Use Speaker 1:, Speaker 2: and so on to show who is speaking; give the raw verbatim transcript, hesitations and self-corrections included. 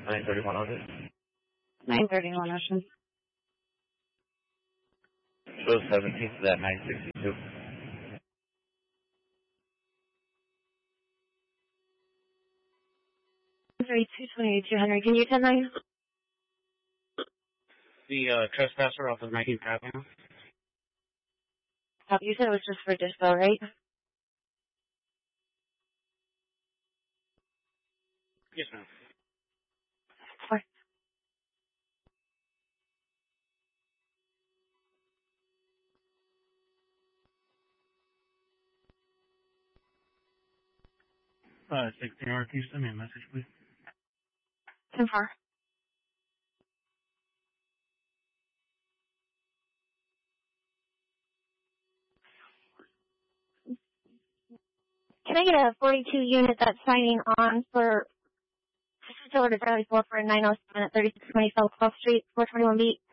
Speaker 1: nine thirty-one Ocean.
Speaker 2: nine thirty-one Ocean.
Speaker 1: Show seventeenth to that nine sixty-two.
Speaker 2: thirty-two twenty-two Henry, can you ten nine?
Speaker 3: The uh, trespasser off of nineteenth Avenue.
Speaker 2: Oh, you said it was just for dispo, right?
Speaker 3: Yes, ma'am.
Speaker 2: Four.
Speaker 3: Uh, sixteen hour, can you send me a message, please?
Speaker 2: ten four. Can I get a forty-two unit that's signing on for, this is over to Charlie four for nine oh seven at thirty-six twenty South twelfth Street, four twenty-one B?